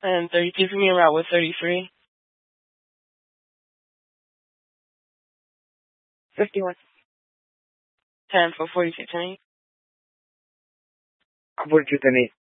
And 32 for me, and route with 33. 51. 10 for 42, 10. 42, 10.